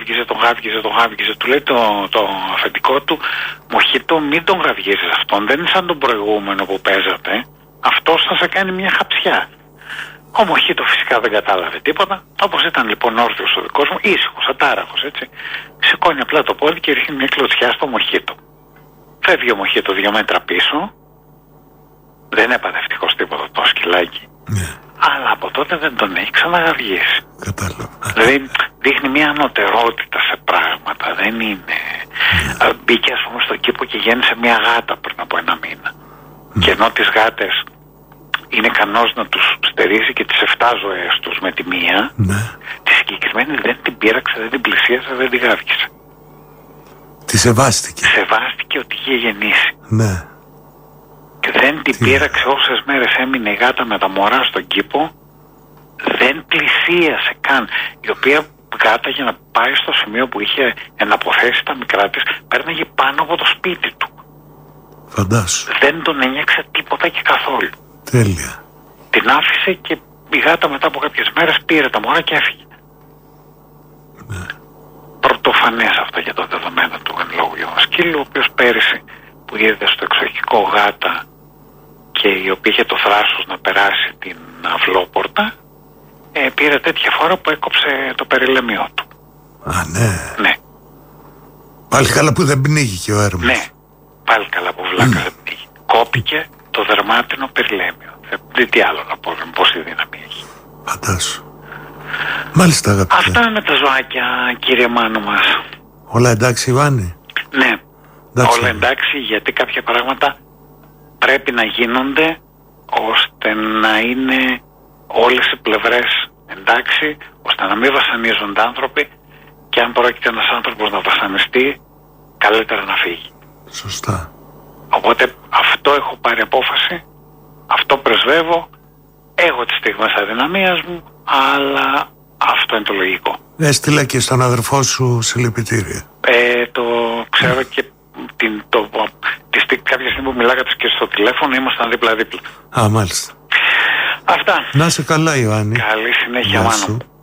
γάβγιζε. Του λέει το αφεντικό του, μοχίτο, μην τον γαβγίζεις αυτόν, δεν είναι σαν τον προηγούμενο που παίζατε, αυτός θα σε κάνει μια χαψιά. Ο Μοχίτο φυσικά δεν κατάλαβε τίποτα, όπως ήταν λοιπόν όρθιος ο δικός μου, ήσυχος, ατάραχος, έτσι. Σηκώνει απλά το πόδι και ρίχνει μια κλωτσιά στο Μοχίτο. Φεύγει ο Μοχίτο 2 μέτρα πίσω, δεν έπαθε ευτυχώς τίποτα το σκυλάκι. Ναι. Αλλά από τότε δεν τον έχει ξαναγαυγίσει. Κατάλαβα. Δηλαδή δείχνει μια ανωτερότητα σε πράγματα. Δεν είναι. Ναι. Μπήκε ας πούμε στον κήπο και γέννησε μια γάτα πριν από 1 μήνα. Ναι. Και ενώ τις γάτες είναι ικανός να τους στερήσει και τις 7 ζωές τους με τη μία, ναι, τη συγκεκριμένη δεν την πείραξε, δεν την πλησίασε, δεν την γάβγισε. Τη σεβάστηκε. Σεβάστηκε ότι είχε γεννήσει. Ναι. Και δεν την πείραξε όσες μέρες έμεινε η γάτα με τα μωρά στον κήπο, δεν πλησίασε καν. Η οποία γάτα για να πάει στο σημείο που είχε εναποθέσει τα μικρά της, πέρναγε πάνω από το σπίτι του. Φαντάσου. Δεν τον ένιωξε τίποτα και καθόλου. Τέλεια. Την άφησε και η γάτα μετά από κάποιες μέρες πήρε τα μωρά και έφυγε. Ναι. Πρωτοφανές αυτό για το δεδομένο του εν λόγω σκύλου, ο οποίος πέρυσι που είδε στο εξοχικό γάτα και η οποία είχε το θράσος να περάσει την αυλόπορτα, πήρε τέτοια φορά που έκοψε το περιλεμιό του. Α, ναι. Ναι. Πάλι καλά που δεν πνίγηκε ο Έρμος. Ναι. Πάλι καλά που βλάκα δεν πνίγηκε. Κόπηκε το δερμάτινο περιλέμιο. Δεν τι άλλο να πω, πόση δύναμη έχει. Φαντάσου. Μάλιστα, αγαπητέ. Αυτά είναι τα ζωάκια, κύριε Μάνο μας. Όλα εντάξει, Ιβάνη? Ναι. Εντάξει. Όλα εντάξει, γιατί κάποια πράγματα πρέπει να γίνονται ώστε να είναι όλες οι πλευρές εντάξει, ώστε να μην βασανίζονται άνθρωποι, και αν πρόκειται ένας άνθρωπος να βασανιστεί, καλύτερα να φύγει. Σωστά. Οπότε αυτό έχω πάρει απόφαση, αυτό πρεσβεύω, έχω τις στιγμές αδυναμίας μου, αλλά αυτό είναι το λογικό. Έστειλα και στον αδερφό σου συλληπιτήρια. Το ξέρω και κάποια στιγμή που μιλάγατε και στο τηλέφωνο ήμασταν δίπλα-δίπλα. Α, μάλιστα. Αυτά. Να είσαι καλά, Ιωάννη. Καλή συνέχεια, Μάνο.